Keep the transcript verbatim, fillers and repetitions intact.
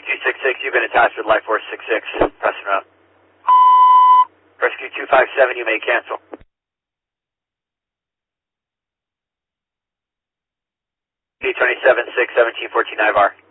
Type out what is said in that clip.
two six six, you've been attached with Life Force six six, pressing up. Rescue two five seven, you may cancel. P twenty-seven six, seventeen fourteen I V A R.